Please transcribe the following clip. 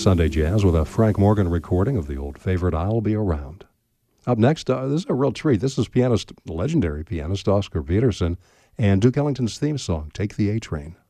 Sunday Jazz with a Frank Morgan recording of the old favorite I'll Be Around. Up next, this is a real treat. This is legendary pianist Oscar Peterson and Duke Ellington's theme song, Take the A-Train.